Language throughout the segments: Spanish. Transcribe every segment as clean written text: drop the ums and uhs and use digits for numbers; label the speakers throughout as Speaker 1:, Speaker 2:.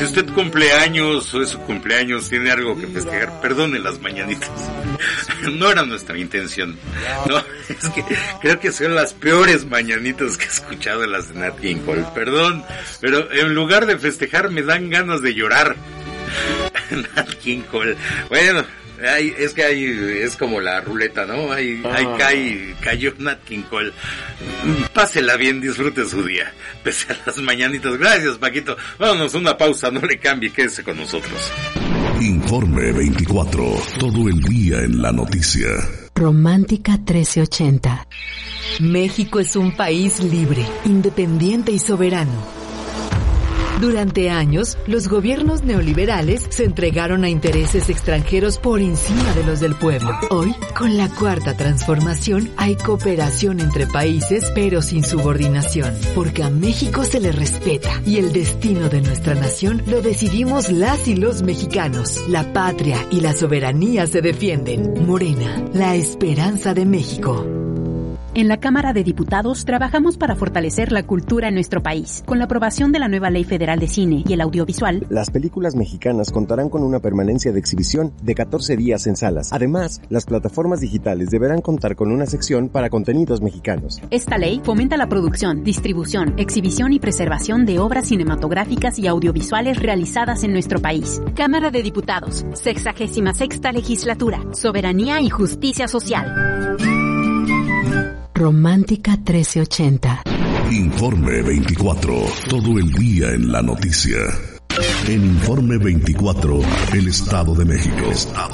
Speaker 1: usted cumple años o es su cumpleaños, tiene algo que festejar, perdone las mañanitas. No era nuestra intención. No, es que creo que son las peores mañanitas que he escuchado, las de Nat King Cole. Perdón, pero en lugar de festejar me dan ganas de llorar. Nat King Cole. Bueno, es como la ruleta, ¿no? Ahí cayó Nat King Cole. Pásela bien, disfrute su día, pese a las mañanitas. Gracias, Paquito. Vámonos a una pausa, no le cambie, quédese con nosotros.
Speaker 2: Informe 24, todo el día en la noticia.
Speaker 3: Romántica 1380. México es un país libre, independiente y soberano. Durante años, los gobiernos neoliberales se entregaron a intereses extranjeros por encima de los del pueblo. Hoy, con la Cuarta Transformación, hay cooperación entre países, pero sin subordinación, porque a México se le respeta y el destino de nuestra nación lo decidimos las y los mexicanos. La patria y la soberanía se defienden. Morena, la esperanza de México.
Speaker 4: En la Cámara de Diputados trabajamos para fortalecer la cultura en nuestro país. Con la aprobación de la nueva Ley Federal de Cine y el Audiovisual,
Speaker 5: las películas mexicanas contarán con una permanencia de exhibición de 14 días en salas. Además, las plataformas digitales deberán contar con una sección para contenidos mexicanos.
Speaker 4: Esta ley fomenta la producción, distribución, exhibición y preservación de obras cinematográficas y audiovisuales realizadas en nuestro país. Cámara de Diputados, 66ª Legislatura, Soberanía y Justicia Social.
Speaker 3: Romántica 1380.
Speaker 2: Informe 24, todo el día en la noticia. En Informe 24, el Estado de México.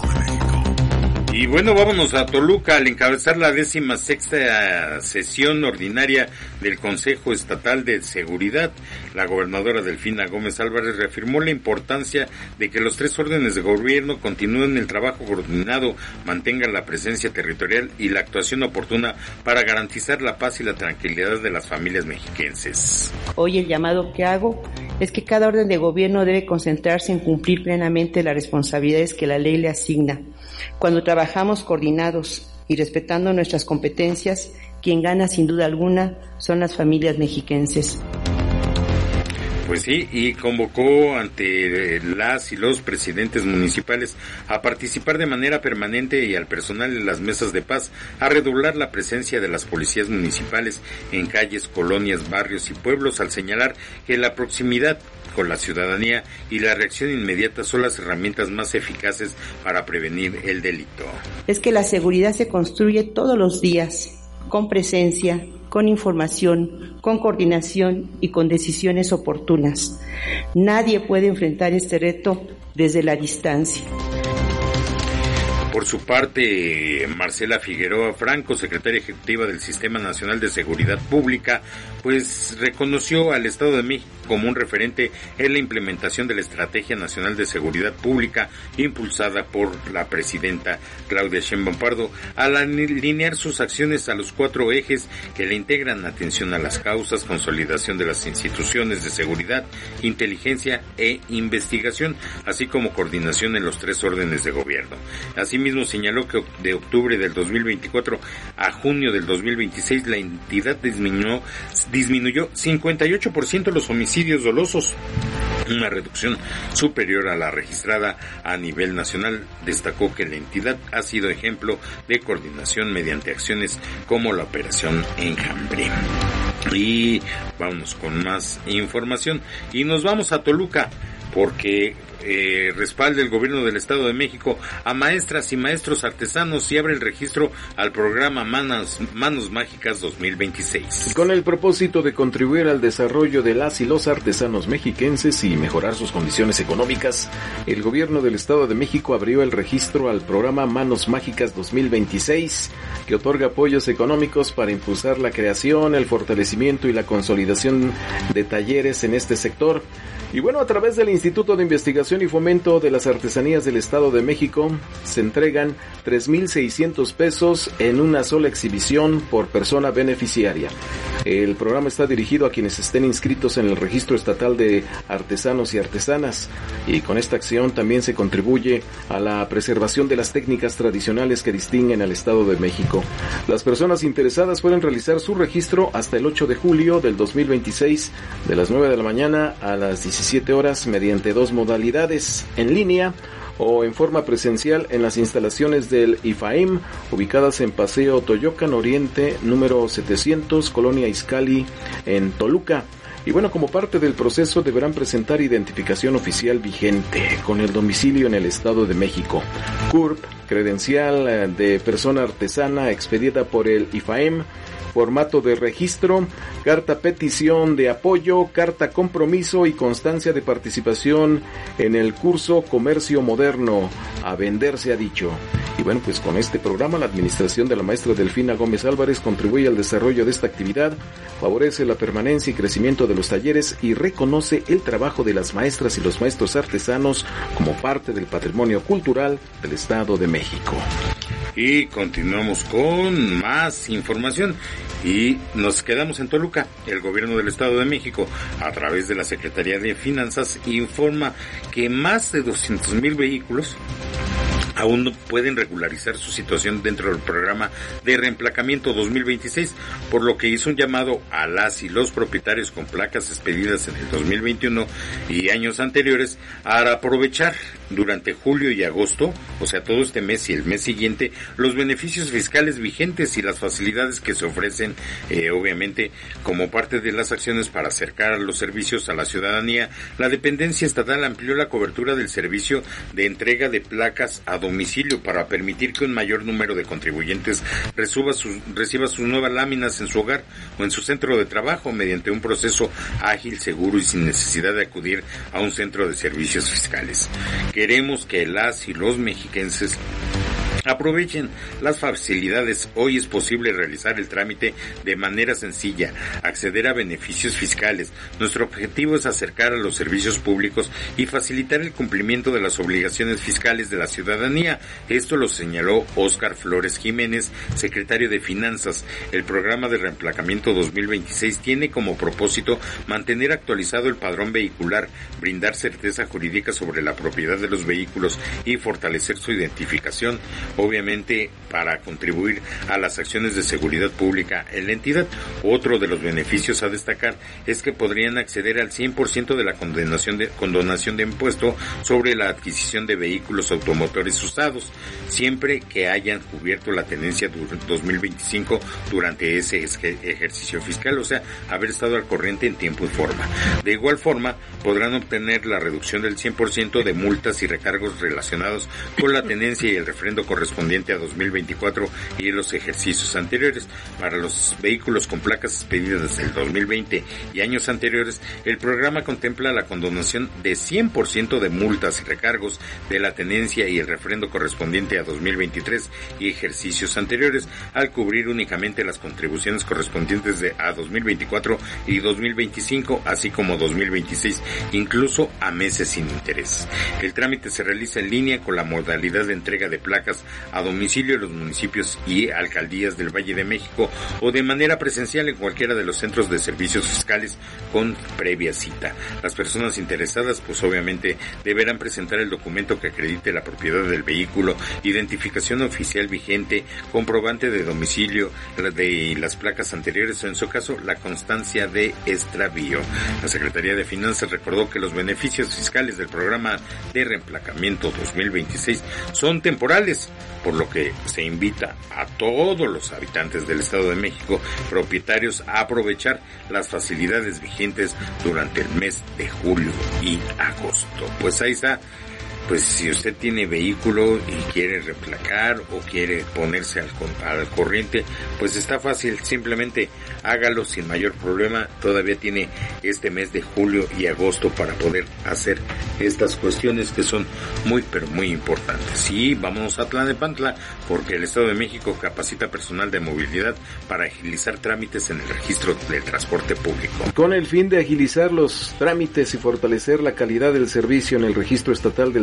Speaker 1: Y bueno, vámonos a Toluca al encabezar la 16ª sesión ordinaria del Consejo Estatal de Seguridad. La gobernadora Delfina Gómez Álvarez reafirmó la importancia de que los 3 órdenes de gobierno continúen el trabajo coordinado, mantengan la presencia territorial y la actuación oportuna para garantizar la paz y la tranquilidad de las familias mexiquenses.
Speaker 6: Hoy el llamado que hago es que cada orden de gobierno debe concentrarse en cumplir plenamente las responsabilidades que la ley le asigna. Cuando trabajamos coordinados y respetando nuestras competencias, quien gana sin duda alguna son las familias mexiquenses.
Speaker 1: Pues sí, y convocó ante las y los presidentes municipales a participar de manera permanente y al personal de las mesas de paz a redoblar la presencia de las policías municipales en calles, colonias, barrios y pueblos, al señalar que la proximidad con la ciudadanía y la reacción inmediata son las herramientas más eficaces para prevenir el delito.
Speaker 6: Es que la seguridad se construye todos los días, con presencia, con información, con coordinación y con decisiones oportunas. Nadie puede enfrentar este reto desde la distancia.
Speaker 1: Por su parte, Marcela Figueroa Franco, secretaria ejecutiva del Sistema Nacional de Seguridad Pública, pues reconoció al Estado de México como un referente en la implementación de la Estrategia Nacional de Seguridad Pública impulsada por la presidenta Claudia Sheinbaum Pardo, al alinear sus acciones a los 4 ejes que le integran: atención a las causas, consolidación de las instituciones de seguridad, inteligencia e investigación, así como coordinación en los 3 órdenes de gobierno. Asimismo, señaló que de octubre del 2024 a junio del 2026 la entidad disminuyó 58% los homicidios dolosos, una reducción superior a la registrada a nivel nacional. Destacó que la entidad ha sido ejemplo de coordinación mediante acciones como la Operación Enjambre. Y vamos con más información y nos vamos a Toluca, porque respalda el gobierno del Estado de México a maestras y maestros artesanos y abre el registro al programa Manos Mágicas 2026.
Speaker 7: Con el propósito de contribuir al desarrollo de las y los artesanos mexiquenses y mejorar sus condiciones económicas, el gobierno del Estado de México abrió el registro al programa Manos Mágicas 2026, que otorga apoyos económicos para impulsar la creación, el fortalecimiento y la consolidación de talleres en este sector. Y bueno, a través del Instituto de Investigación y Fomento de las Artesanías del Estado de México, se entregan 3,600 pesos en una sola exhibición por persona beneficiaria. El programa está dirigido a quienes estén inscritos en el Registro Estatal de Artesanos y Artesanas, y con esta acción también se contribuye a la preservación de las técnicas tradicionales que distinguen al Estado de México. Las personas interesadas pueden realizar su registro hasta el 8 de julio del 2026, de las 9 de la mañana a las 17 horas, mediante dos modalidades: en línea o en forma presencial en las instalaciones del IFAEM, ubicadas en Paseo Toyocan Oriente, número 700, Colonia Izcalli, en Toluca. Y bueno, como parte del proceso deberán presentar identificación oficial vigente con el domicilio en el Estado de México, CURP, credencial de persona artesana expedida por el IFAEM, formato de registro, carta petición de apoyo, carta compromiso y constancia de participación en el curso Comercio Moderno. A vender se ha dicho. Y bueno, pues con este programa la administración de la maestra Delfina Gómez Álvarez contribuye al desarrollo de esta actividad, favorece la permanencia y crecimiento de los talleres y reconoce el trabajo de las maestras y los maestros artesanos como parte del patrimonio cultural del Estado de México.
Speaker 1: Y continuamos con más información y nos quedamos en Toluca. El gobierno del Estado de México, a través de la Secretaría de Finanzas, informa que más de 200,000 vehículos aún no pueden regularizar su situación dentro del programa de reemplacamiento 2026, por lo que hizo un llamado a las y los propietarios con placas expedidas en el 2021 y años anteriores a aprovechar durante julio y agosto, o sea, todo este mes y el mes siguiente, los beneficios fiscales vigentes y las facilidades que se ofrecen, obviamente, como parte de las acciones para acercar los servicios a la ciudadanía. La dependencia estatal amplió la cobertura del servicio de entrega de placas a domicilio para permitir que un mayor número de contribuyentes reciba sus nuevas láminas en su hogar o en su centro de trabajo mediante un proceso ágil, seguro y sin necesidad de acudir a un centro de servicios fiscales. Queremos que las y los mexiquenses aprovechen las facilidades. Hoy es posible realizar el trámite de manera sencilla, acceder a beneficios fiscales. Nuestro objetivo es acercar a los servicios públicos y facilitar el cumplimiento de las obligaciones fiscales de la ciudadanía. Esto lo señaló Óscar Flores Jiménez, secretario de Finanzas. El programa de reemplacamiento 2026 tiene como propósito mantener actualizado el padrón vehicular, brindar certeza jurídica sobre la propiedad de los vehículos y fortalecer su identificación, obviamente para contribuir a las acciones de seguridad pública en la entidad. Otro de los beneficios a destacar es que podrían acceder al 100% de la condonación de impuesto sobre la adquisición de vehículos automotores usados, siempre que hayan cubierto la tenencia 2025 durante ese ejercicio fiscal, o sea, haber estado al corriente en tiempo y forma. De igual forma, podrán obtener la reducción del 100% de multas y recargos relacionados con la tenencia y el refrendo correspondiente a 2024 y los ejercicios anteriores. Para los vehículos con placas expedidas desde el 2020 y años anteriores, el programa contempla la condonación de 100% de multas y recargos de la tenencia y el refrendo correspondiente a 2023 y ejercicios anteriores, al cubrir únicamente las contribuciones correspondientes a 2024 y 2025, así como 2026, incluso a meses sin interés. El trámite se realiza en línea con la modalidad de entrega de placas a domicilio en los municipios y alcaldías del Valle de México o de manera presencial en cualquiera de los centros de servicios fiscales con previa cita. Las personas interesadas pues obviamente deberán presentar el documento que acredite la propiedad del vehículo, identificación oficial vigente, comprobante de domicilio de las placas anteriores o en su caso la constancia de extravío. La Secretaría de Finanzas recordó que los beneficios fiscales del programa de reemplacamiento 2026 son temporales, por lo que se invita a todos los habitantes del Estado de México, propietarios, a aprovechar las facilidades vigentes durante el mes de julio y agosto. Pues ahí está. Pues si usted tiene vehículo y quiere reemplacar o quiere ponerse al corriente, pues está fácil, simplemente hágalo sin mayor problema. Todavía tiene este mes de julio y agosto para poder hacer estas cuestiones que son muy pero muy importantes. Y vámonos a Tlalnepantla, porque el Estado de México capacita personal de movilidad para agilizar trámites en el registro del transporte público.
Speaker 7: Con el fin de agilizar los trámites y fortalecer la calidad del servicio en el registro estatal del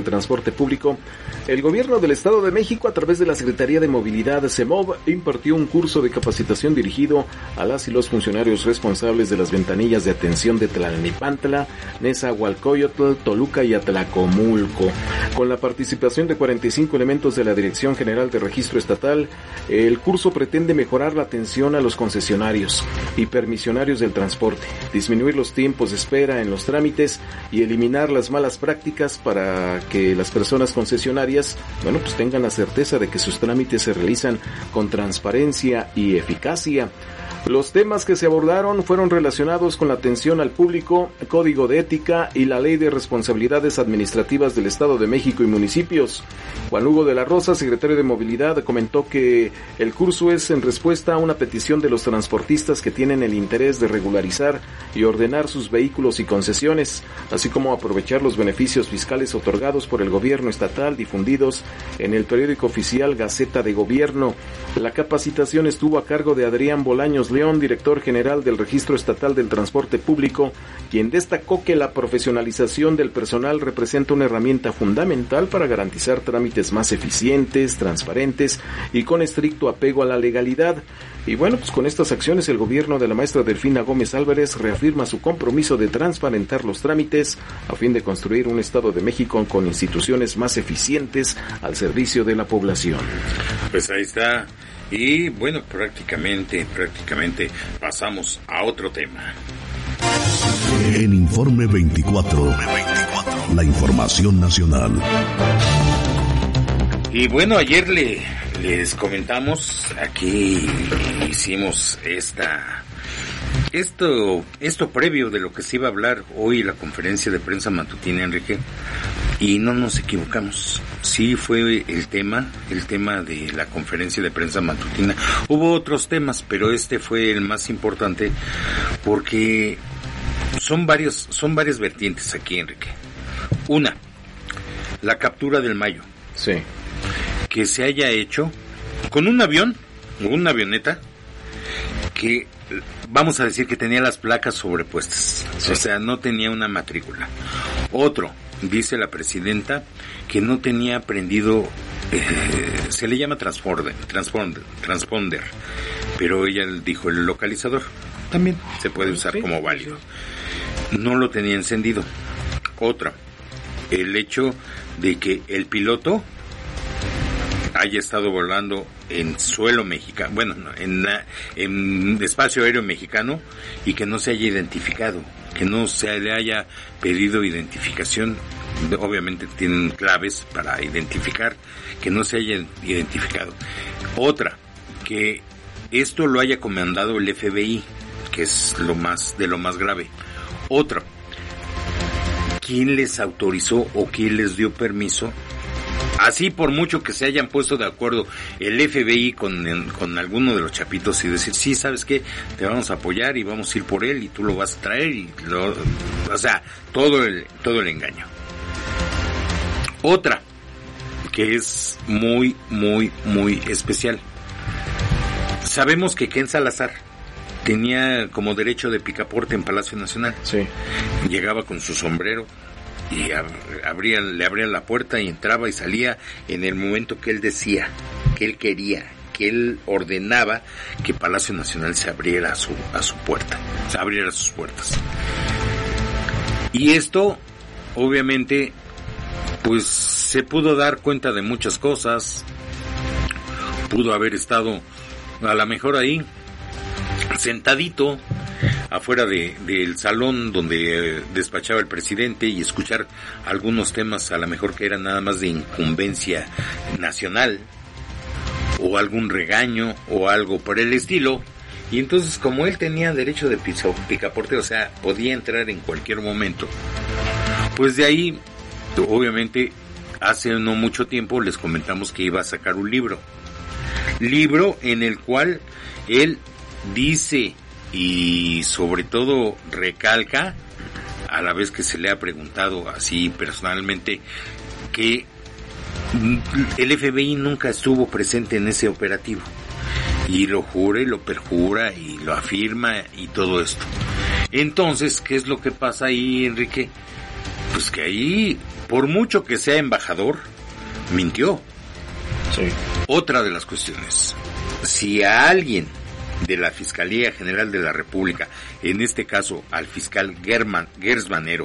Speaker 7: Transporte Público, el gobierno del Estado de México, a través de la Secretaría de Movilidad CEMOV, impartió un curso de capacitación dirigido a las y los funcionarios responsables de las ventanillas de atención de Tlalnepantla, Nezahualcóyotl, Toluca y Atlacomulco. Con la participación de 45 elementos de la Dirección General de Registro Estatal, el curso pretende mejorar la atención a los concesionarios y permisionarios del transporte, disminuir los tiempos de espera en los trámites y eliminar las malas prácticas para que las personas concesionarias, pues tengan la certeza de que sus trámites se realizan con transparencia y eficacia. Los temas que se abordaron fueron relacionados con la atención al público, Código de Ética y la Ley de Responsabilidades Administrativas del Estado de México y municipios. Juan Hugo de la Rosa, secretario de Movilidad, comentó que el curso es en respuesta a una petición de los transportistas que tienen el interés de regularizar y ordenar sus vehículos y concesiones, así como aprovechar los beneficios fiscales otorgados por el gobierno estatal difundidos en el periódico oficial Gaceta de Gobierno. La capacitación estuvo a cargo de Adrián Bolaños León, director general del Registro Estatal del Transporte Público, quien destacó que la profesionalización del personal representa una herramienta fundamental para garantizar trámites más eficientes, transparentes y con estricto apego a la legalidad. Y con estas acciones el gobierno de la maestra Delfina Gómez Álvarez reafirma su compromiso de transparentar los trámites a fin de construir un Estado de México con instituciones más eficientes al servicio de la población.
Speaker 1: Pues ahí está. Y prácticamente pasamos a otro tema.
Speaker 2: En Informe 24, la información nacional.
Speaker 1: Y ayer les comentamos, aquí hicimos esto previo de lo que se iba a hablar hoy en la conferencia de prensa matutina, Enrique, y no nos equivocamos. Sí fue el tema de la conferencia de prensa matutina. Hubo otros temas, pero este fue el más importante porque son varias vertientes aquí, Enrique. Una, la captura del Mayo.
Speaker 7: Sí.
Speaker 1: Que se haya hecho con un avión o una avioneta que vamos a decir que tenía las placas sobrepuestas, sí. O sea, no tenía una matrícula. Otro, dice la presidenta, que no tenía prendido, se le llama transponder, pero ella dijo el localizador, también se puede usar como válido. No lo tenía encendido. Otra, el hecho de que el piloto haya estado volando en suelo mexicano, en espacio aéreo mexicano, y que no se haya identificado, que no se le haya pedido identificación. Obviamente tienen claves para identificar, que no se haya identificado. Otra, que esto lo haya comandado el FBI, que es lo más grave. Otra, ¿quién les autorizó o quién les dio permiso? Así, por mucho que se hayan puesto de acuerdo el FBI con alguno de los chapitos y decir, sí, ¿sabes qué? Te vamos a apoyar y vamos a ir por él y tú lo vas a traer todo el engaño. Otra, que es muy, muy, muy especial. Sabemos que Ken Salazar tenía como derecho de picaporte en Palacio Nacional.
Speaker 7: Sí.
Speaker 1: Llegaba con su sombrero y le abrían la puerta y entraba y salía en el momento que él decía, que él quería, que él ordenaba que Palacio Nacional se abriera a su puerta, se abriera sus puertas. Y esto, obviamente, pues se pudo dar cuenta de muchas cosas. Pudo haber estado a lo mejor ahí sentadito afuera del salón donde despachaba el presidente y escuchar algunos temas a lo mejor que eran nada más de incumbencia nacional o algún regaño o algo por el estilo. Y entonces, como él tenía derecho de picaporte, o sea, podía entrar en cualquier momento, pues de ahí, obviamente, hace no mucho tiempo les comentamos que iba a sacar un libro en el cual él dice y sobre todo recalca, a la vez que se le ha preguntado así personalmente, que el FBI nunca estuvo presente en ese operativo, y lo jura y lo perjura y lo afirma y todo esto. Entonces, ¿qué es lo que pasa ahí, Enrique? pues que ahí, por mucho que sea embajador, mintió.
Speaker 7: Sí.
Speaker 1: Otra de las cuestiones, si a alguien de la Fiscalía General de la República, en este caso al fiscal Gers Manero,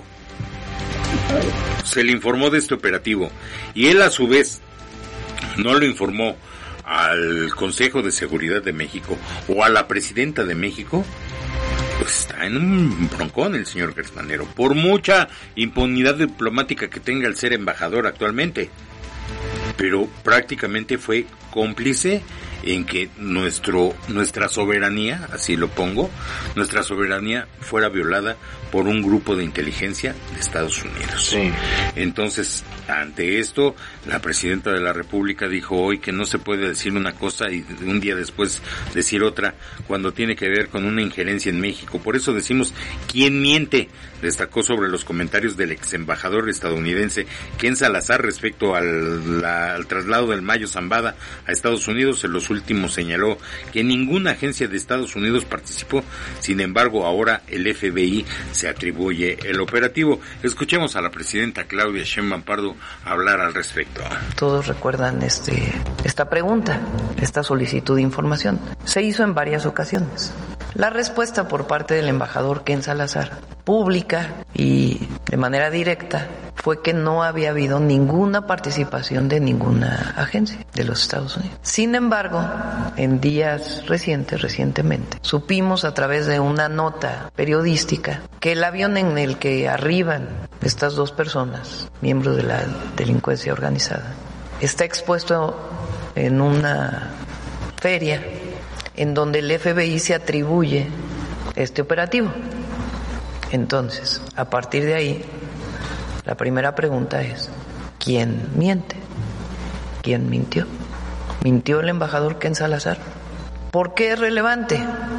Speaker 1: se le informó de este operativo y él a su vez no lo informó al Consejo de Seguridad de México o a la Presidenta de México, pues está en un broncón el señor Gers Manero, por mucha impunidad diplomática que tenga el ser embajador actualmente, pero prácticamente fue cómplice en que nuestra soberanía, así lo pongo, nuestra soberanía fuera violada por un grupo de inteligencia de Estados Unidos.
Speaker 7: Sí.
Speaker 1: Entonces, ante esto, la Presidenta de la República dijo hoy que no se puede decir una cosa y un día después decir otra cuando tiene que ver con una injerencia en México. Por eso decimos, ¿quién miente? Destacó sobre los comentarios del ex embajador estadounidense Ken Salazar respecto al traslado del Mayo Zambada a Estados Unidos. En los últimos señaló que ninguna agencia de Estados Unidos participó, sin embargo ahora el FBI se atribuye el operativo. Escuchemos a la presidenta Claudia Sheinbaum Pardo hablar al respecto.
Speaker 8: Todos recuerdan esta pregunta, esta solicitud de información. Se hizo en varias ocasiones. La respuesta por parte del embajador Ken Salazar, pública y de manera directa, fue que no había habido ninguna participación de ninguna agencia de los Estados Unidos. Sin embargo, en días recientemente, supimos a través de una nota periodística que el avión en el que arriban estas dos personas, miembros de la delincuencia organizada, está expuesto en una feria en donde el FBI se atribuye este operativo. Entonces, a partir de ahí, la primera pregunta es, ¿quién miente? ¿Quién mintió? ¿Mintió el embajador Ken Salazar? ¿Por qué es relevante?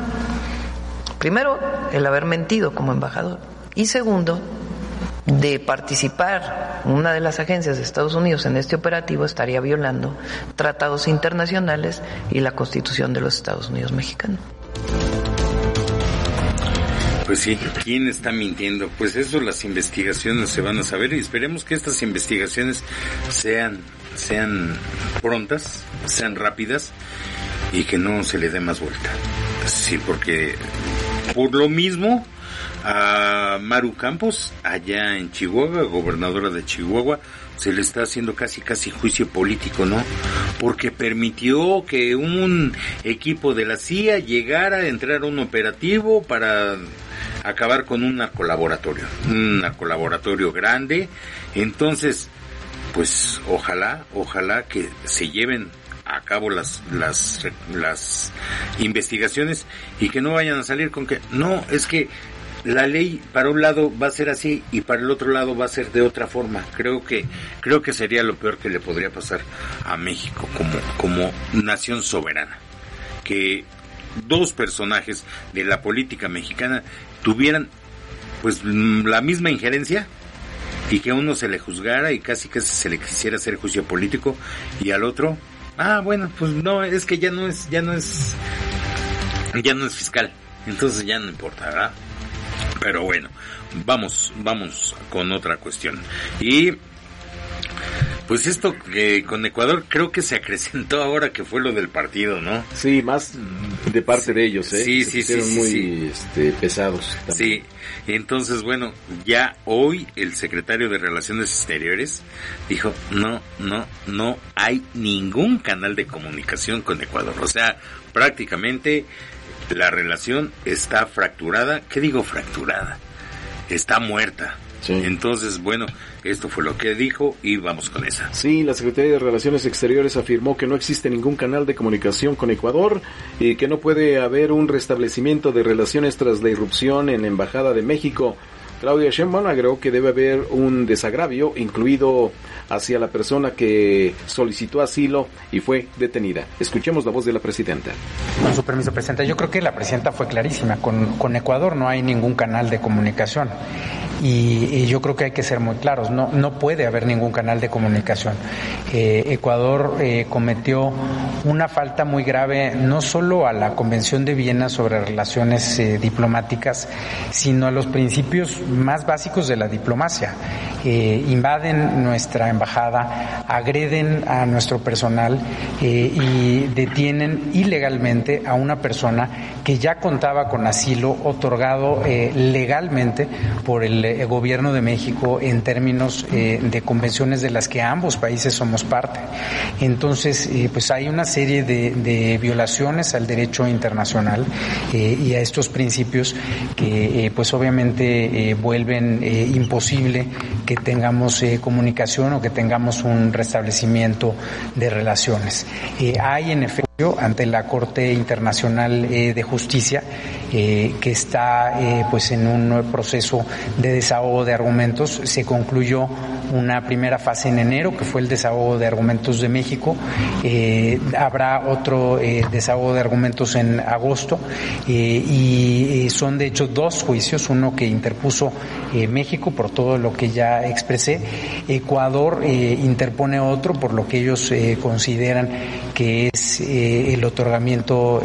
Speaker 8: Primero, el haber mentido como embajador. Y segundo, de participar una de las agencias de Estados Unidos en este operativo estaría violando tratados internacionales y la Constitución de los Estados Unidos mexicanos.
Speaker 1: Pues sí, ¿quién está mintiendo? Pues eso, las investigaciones se van a saber y esperemos que estas investigaciones sean prontas, sean rápidas y que no se le dé más vuelta. Sí, porque por lo mismo a Maru Campos, allá en Chihuahua, gobernadora de Chihuahua, se le está haciendo casi juicio político, ¿no? Porque permitió que un equipo de la CIA llegara a entrar a un operativo para acabar con un narcolaboratorio grande. Entonces, pues ojalá que se lleven a cabo las investigaciones y que no vayan a salir con que no, es que la ley para un lado va a ser así y para el otro lado va a ser de otra forma. Creo que sería lo peor que le podría pasar a México como nación soberana, que dos personajes de la política mexicana tuvieran pues la misma injerencia y que a uno se le juzgara y casi se le quisiera hacer juicio político y al otro, bueno, pues no, es que ya no es fiscal, entonces ya no importa, ¿verdad? Pero bueno, vamos con otra cuestión. Y pues esto con Ecuador creo que se acrecentó ahora que fue lo del partido, ¿no?
Speaker 7: Sí, más de parte de ellos,
Speaker 1: Sí,
Speaker 7: muy pesados también.
Speaker 1: Sí, entonces bueno, ya hoy el secretario de Relaciones Exteriores dijo, no hay ningún canal de comunicación con Ecuador. O sea, prácticamente la relación está fracturada. ¿Qué digo fracturada? Está muerta.
Speaker 7: Sí.
Speaker 1: Entonces, bueno, esto fue lo que dijo y vamos con esa.
Speaker 7: Sí, la Secretaría de Relaciones Exteriores afirmó que no existe ningún canal de comunicación con Ecuador y que no puede haber un restablecimiento de relaciones tras la irrupción en la Embajada de México. Claudia Sheinbaum agregó que debe haber un desagravio, incluido hacia la persona que solicitó asilo y fue detenida. Escuchemos la voz de la presidenta.
Speaker 9: Con su permiso, presidenta, yo creo que la presidenta fue clarísima. Con Ecuador no hay ningún canal de comunicación. y yo creo que hay que ser muy claros, no puede haber ningún canal de comunicación. Ecuador cometió una falta muy grave no solo a la Convención de Viena sobre relaciones diplomáticas, sino a los principios más básicos de la diplomacia. Invaden nuestra embajada, agreden a nuestro personal y detienen ilegalmente a una persona que ya contaba con asilo otorgado legalmente por el gobierno de México en términos de convenciones de las que ambos países somos parte. Entonces, pues hay una serie de violaciones al derecho internacional y a estos principios que pues obviamente vuelven imposible que tengamos comunicación o que tengamos un restablecimiento de relaciones. Hay en efecto ante la Corte Internacional de Justicia que está pues en un proceso de desahogo de argumentos. Se concluyó una primera fase en enero, que fue el desahogo de argumentos de México. Habrá otro desahogo de argumentos en agosto y son de hecho 2 juicios, uno que interpuso México por todo lo que ya expresé. Ecuador interpone otro por lo que ellos consideran que es el otorgamiento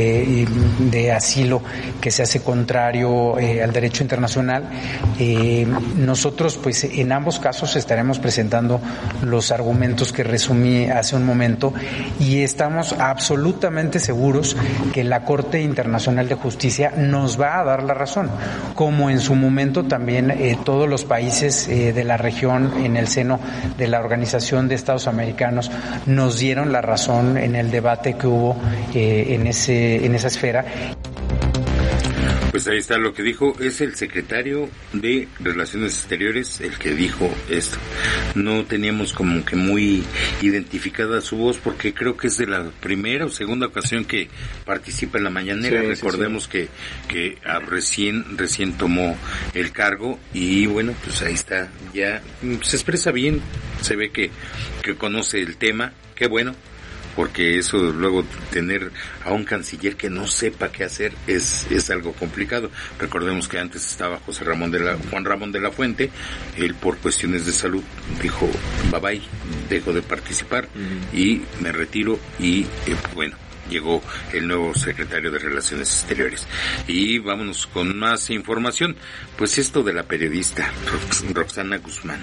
Speaker 9: de asilo que se hace contrario al derecho internacional. Nosotros pues en ambos casos estaremos presentando los argumentos que resumí hace un momento y estamos absolutamente seguros que la Corte Internacional de Justicia nos va a dar la razón, como en su momento también todos los países de la región en el seno de la Organización de Estados Americanos nos dieron la razón en el debate que hubo en esa esfera.
Speaker 1: Pues ahí está lo que dijo, es el secretario de Relaciones Exteriores el que dijo esto. No teníamos como que muy identificada su voz porque creo que es de la primera o segunda ocasión que participa en la mañanera. Sí, recordemos sí. que recién tomó el cargo y bueno, pues ahí está, ya se expresa bien, se ve que conoce el tema, qué bueno. Porque eso luego tener a un canciller que no sepa qué hacer es algo complicado. Recordemos que antes estaba Juan Ramón de la Fuente, él por cuestiones de salud dijo bye bye, dejo de participar y me retiro y bueno, llegó el nuevo secretario de Relaciones Exteriores. Y vámonos con más información. Pues esto de la periodista Roxana Guzmán,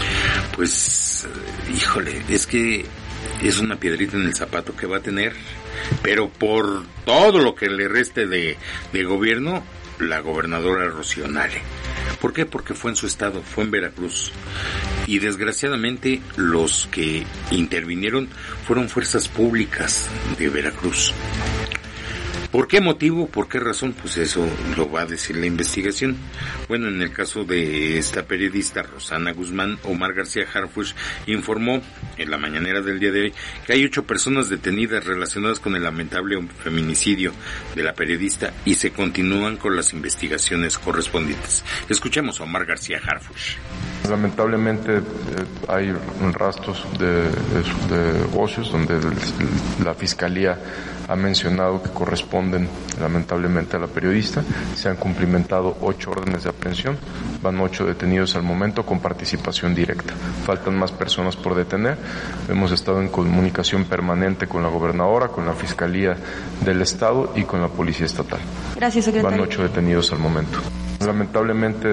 Speaker 1: pues híjole, es que es una piedrita en el zapato que va a tener, pero por todo lo que le reste de gobierno, la gobernadora Rocío Nale. ¿Por qué? Porque fue en su estado, fue en Veracruz. Y desgraciadamente los que intervinieron fueron fuerzas públicas de Veracruz. ¿Por qué motivo? ¿Por qué razón? Pues eso lo va a decir la investigación. Bueno, en el caso de esta periodista, Roxana Guzmán, Omar García Harfuch informó en la mañanera del día de hoy que hay 8 personas detenidas relacionadas con el lamentable feminicidio de la periodista y se continúan con las investigaciones correspondientes. Escuchemos a Omar García Harfuch.
Speaker 10: Lamentablemente hay rastros de negocios donde la Fiscalía ha mencionado que corresponden lamentablemente a la periodista. Se han cumplimentado 8 órdenes de aprehensión, van 8 detenidos al momento con participación directa. Faltan más personas por detener. Hemos estado en comunicación permanente con la gobernadora, con la Fiscalía del Estado y con la Policía Estatal.
Speaker 11: Gracias, secretario.
Speaker 10: Van 8 detenidos al momento. Lamentablemente...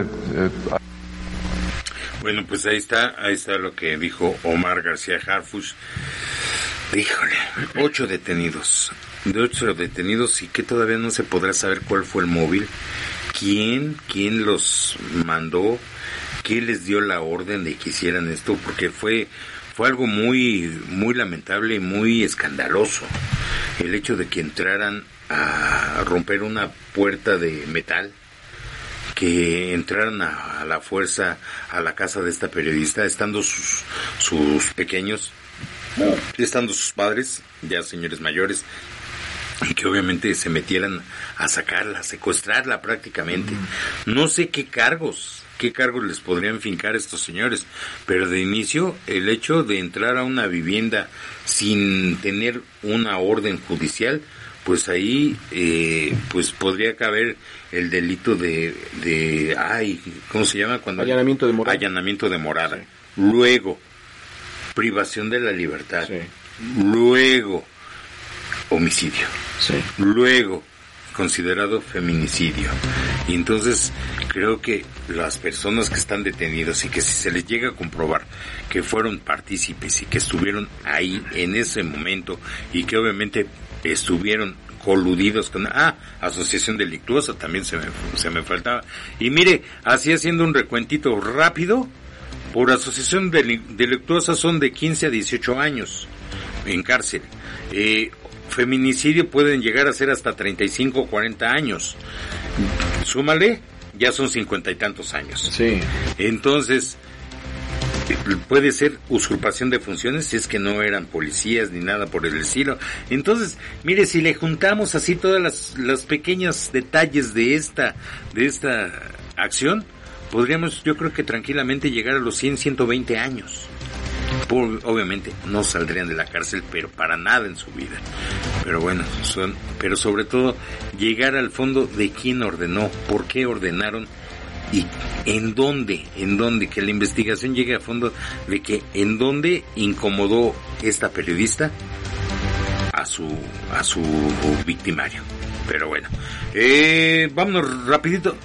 Speaker 1: Bueno, pues ahí está lo que dijo Omar García Harfuch. Híjole, 8 detenidos. De 8 detenidos y que todavía no se podrá saber cuál fue el móvil, quién los mandó, quién les dio la orden de que hicieran esto, porque fue algo muy lamentable y muy escandaloso. El hecho de que entraran a romper una puerta de metal, que entraran a la fuerza a la casa de esta periodista, estando sus pequeños, estando sus padres, ya señores mayores, y que obviamente se metieran a sacarla, a secuestrarla prácticamente. No sé qué cargos les podrían fincar a estos señores, pero de inicio el hecho de entrar a una vivienda sin tener una orden judicial, pues ahí pues podría caber el delito de ¿cómo se llama? Cuando
Speaker 7: allanamiento de morada.
Speaker 1: Allanamiento de morada. Sí. Luego, privación de la libertad.
Speaker 7: Sí.
Speaker 1: Luego, homicidio.
Speaker 7: Sí.
Speaker 1: Luego, considerado feminicidio. Y entonces creo que las personas que están detenidas y que si se les llega a comprobar que fueron partícipes y que estuvieron ahí en ese momento y que obviamente estuvieron coludidos con asociación delictuosa, también se me faltaba. Y mire, así haciendo un recuentito rápido, por asociación delictuosa son de 15 a 18 años en cárcel. Feminicidio pueden llegar a ser hasta 35 o 40 años. Súmale, ya son 50 y tantos años.
Speaker 7: Sí.
Speaker 1: Entonces, puede ser usurpación de funciones si es que no eran policías ni nada por el estilo. Entonces, mire, si le juntamos así todas las pequeños detalles de esta acción, podríamos, yo creo que tranquilamente llegar a los 100, 120 años. Obviamente no saldrían de la cárcel, pero para nada en su vida. Pero bueno, pero sobre todo llegar al fondo de quién ordenó, por qué ordenaron y en dónde, que la investigación llegue a fondo de que en dónde incomodó esta periodista a su victimario. Pero bueno, vámonos rapidito,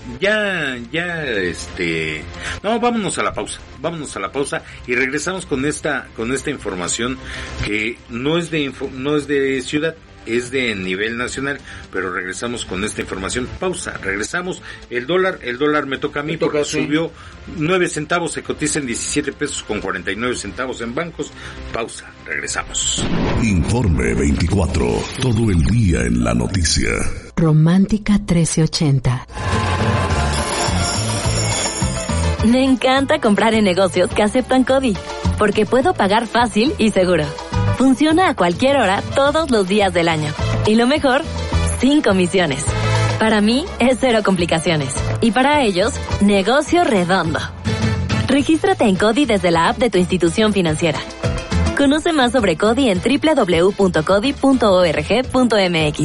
Speaker 1: vámonos a la pausa y regresamos con esta información que no es de ciudad, es de nivel nacional, pero regresamos con esta información. Pausa, regresamos. El dólar me toca a mí porque subió 9 centavos, se cotiza en 17 pesos con 49 centavos en bancos. Pausa, regresamos.
Speaker 2: Informe 24, todo el día en la noticia.
Speaker 3: Romántica 1380.
Speaker 11: Me encanta comprar en negocios que aceptan CODI, porque puedo pagar fácil y seguro. Funciona a cualquier hora, todos los días del año. Y lo mejor, sin comisiones. Para mí, es cero complicaciones. Y para ellos, negocio redondo. Regístrate en CODI desde la app de tu institución financiera. Conoce más sobre CODI en www.codi.org.mx.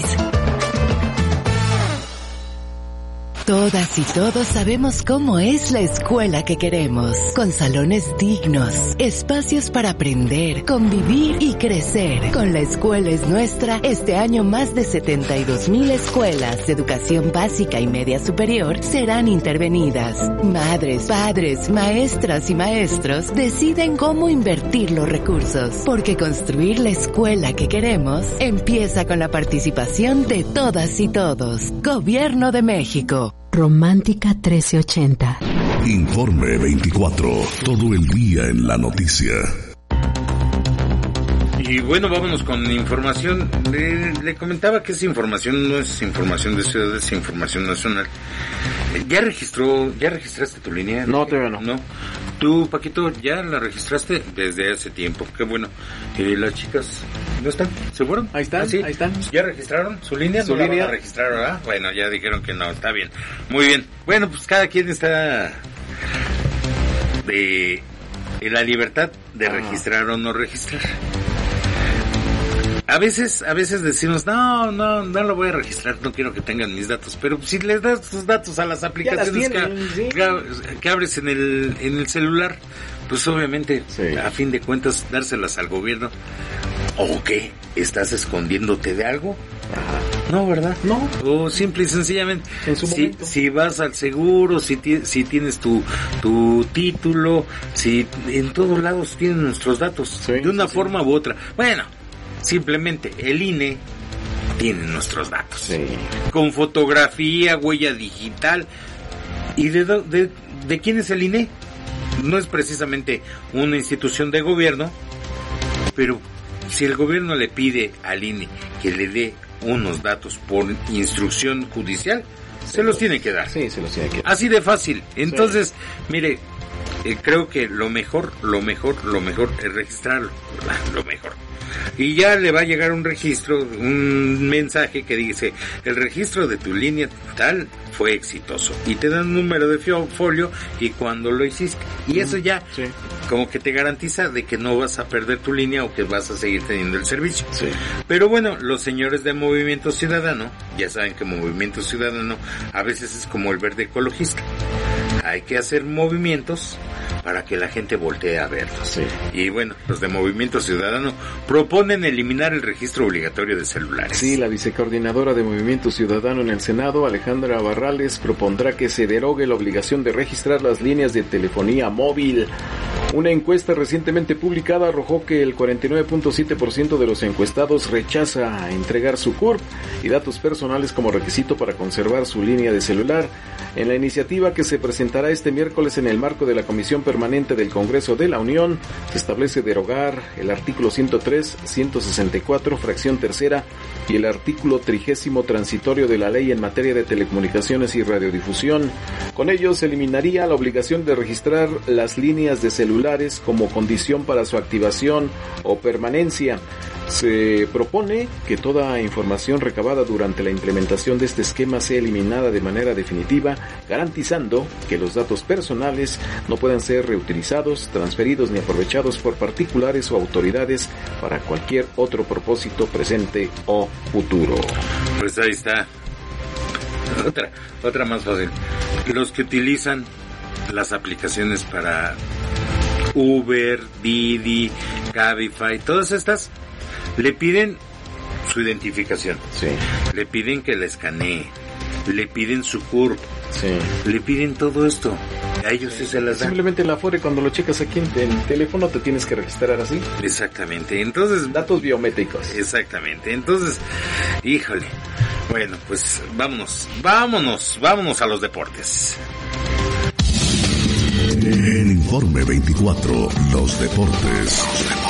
Speaker 3: Todas y todos sabemos cómo es la escuela que queremos, con salones dignos, espacios para aprender, convivir y crecer. Con La Escuela es Nuestra, este año más de 72,000 escuelas de educación básica y media superior serán intervenidas. Madres, padres, maestras y maestros deciden cómo invertir los recursos, porque construir la escuela que queremos empieza con la participación de todas y todos. Gobierno de México. Romántica 1380.
Speaker 2: Informe 24, todo el día en la noticia.
Speaker 1: Y bueno, vámonos con información. Le comentaba que esa información no es información de ciudad, es información nacional. ¿Ya registraste tu línea?
Speaker 7: No, todavía no.
Speaker 1: ¿No? ¿Tú, Paquito, ya la registraste? Desde hace tiempo. Qué bueno. Las chicas, ¿no están? ¿Se fueron?
Speaker 7: Ahí están,
Speaker 1: ¿sí?
Speaker 7: Ahí están.
Speaker 1: ¿Ya registraron su línea?
Speaker 7: Su
Speaker 1: línea.
Speaker 7: ¿La
Speaker 1: van a registrar, verdad? Bueno, ya dijeron que no, está bien. Muy bien. Bueno, pues cada quien está en la libertad de registrar o no registrar. A veces decimos, no lo voy a registrar, no quiero que tengan mis datos, pero si les das tus datos a las aplicaciones que abres en el celular, pues obviamente, a fin de cuentas, dárselas al gobierno. ¿O qué? ¿Estás escondiéndote de algo?
Speaker 7: Ajá.
Speaker 1: No, ¿verdad?
Speaker 7: No.
Speaker 1: O simple y sencillamente,
Speaker 7: en su momento.
Speaker 1: Si vas al seguro, si tienes tu título, si en todos lados tienen nuestros datos, de una forma u otra. Bueno, simplemente el INE tiene nuestros datos. Con fotografía, huella digital. ¿Y de quién es el INE? No es precisamente una institución de gobierno, pero si el gobierno le pide al INE que le dé unos datos por instrucción judicial, se los tiene que dar.
Speaker 7: Sí, se los tiene que dar.
Speaker 1: Así de fácil. Entonces, mire, creo que lo mejor es registrarlo. Lo mejor. Y ya le va a llegar un registro, un mensaje que dice, el registro de tu línea tal fue exitoso. Y te dan un número de folio y cuando lo hiciste. Y eso ya como que te garantiza de que no vas a perder tu línea o que vas a seguir teniendo el servicio.
Speaker 7: Sí.
Speaker 1: Pero bueno, los señores de Movimiento Ciudadano, ya saben que Movimiento Ciudadano a veces es como el verde ecologista. Hay que hacer movimientos para que la gente voltee a verlos.
Speaker 7: Sí.
Speaker 1: Y bueno, los de Movimiento Ciudadano proponen eliminar el registro obligatorio de celulares.
Speaker 7: Sí, la vicecoordinadora de Movimiento Ciudadano en el Senado, Alejandra Barrales, propondrá que se derogue la obligación de registrar las líneas de telefonía móvil. Una encuesta recientemente publicada arrojó que el 49.7% de los encuestados rechaza entregar su CURP y datos personales como requisito para conservar su línea de celular. En la iniciativa que se presentará este miércoles en el marco de la Comisión Permanente del Congreso de la Unión, se establece derogar el artículo 103, 164, fracción tercera y el artículo 30 transitorio de la Ley en materia de telecomunicaciones y radiodifusión. Con ello se eliminaría la obligación de registrar las líneas de celulares como condición para su activación o permanencia. Se propone que toda información recabada durante la implementación de este esquema sea eliminada de manera definitiva, garantizando que los datos personales no puedan ser reutilizados, transferidos ni aprovechados por particulares o autoridades para cualquier otro propósito presente o futuro.
Speaker 1: Pues ahí está. Otra más fácil. Los que utilizan las aplicaciones para Uber, Didi, Cabify, todas estas le piden su identificación.
Speaker 7: Sí.
Speaker 1: Le piden que la escanee. Le piden su CURP.
Speaker 7: Sí.
Speaker 1: Le piden todo esto. A ellos sí se las dan.
Speaker 7: Simplemente en la Afore, cuando lo checas aquí en el teléfono, te tienes que registrar así.
Speaker 1: Exactamente. Entonces,
Speaker 7: datos biométricos.
Speaker 1: Exactamente. Entonces, híjole. Bueno, pues vámonos a los deportes.
Speaker 2: En Informe 24, los deportes.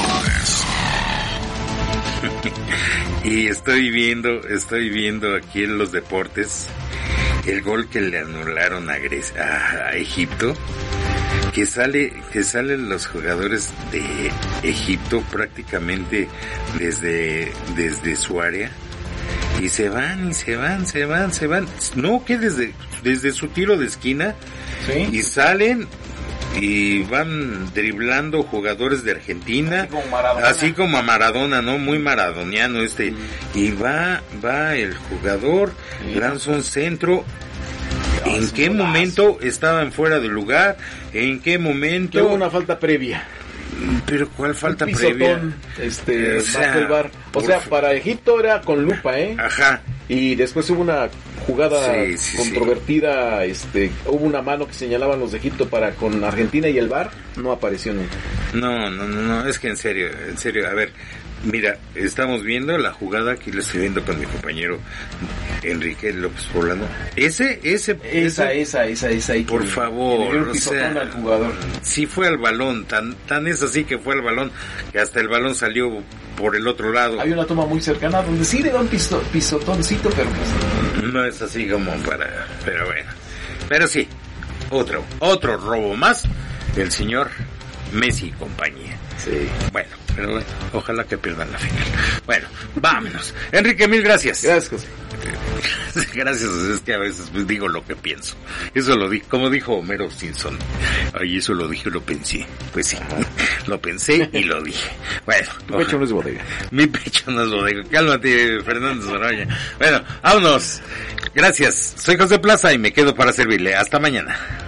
Speaker 1: Y estoy viendo aquí en los deportes el gol que le anularon a Egipto, que salen los jugadores de Egipto prácticamente desde su área y se van. No, que desde su tiro de esquina.
Speaker 7: ¿Sí?
Speaker 1: Y salen y van driblando jugadores de Argentina, así como a Maradona, ¿no? Muy maradoniano y va el jugador, lanza un centro. ¿En qué momento estaban fuera de lugar? ¿En qué momento?
Speaker 7: Hubo una falta previa.
Speaker 1: ¿Pero cuál falta previa?
Speaker 7: Bajo el bar. O sea, para Egipto era con lupa, ¿eh?
Speaker 1: Ajá.
Speaker 7: Y después hubo una jugada controvertida, hubo una mano que señalaban los de Egipto con Argentina y el VAR no apareció nunca.
Speaker 1: No, es que en serio, a ver, mira, estamos viendo la jugada, aquí lo estoy viendo con mi compañero Enrique López Poblano. Esa, por favor,
Speaker 7: le dio un pisotón al jugador.
Speaker 1: Sí fue al balón, tan es así que fue al balón, que hasta el balón salió por el otro lado.
Speaker 7: Hay una toma muy cercana donde sí le da un pisotoncito, pero pues
Speaker 1: no es así como pero bueno. Pero sí, otro robo más del señor Messi y compañía.
Speaker 7: Sí.
Speaker 1: Bueno, pero ojalá que pierdan la final. Bueno, vámonos. Enrique, mil gracias.
Speaker 7: Gracias, José.
Speaker 1: Gracias, es que a veces digo lo que pienso. Eso lo di, como dijo Homero Simpson. Ay, eso lo dije, lo pensé. Pues sí, lo pensé y lo dije. Bueno,
Speaker 7: mi pecho no es bodega.
Speaker 1: Mi pecho no es bodega. Cálmate, Fernando Zoroya. Bueno, vámonos. Gracias. Soy José Plaza y me quedo para servirle. Hasta mañana.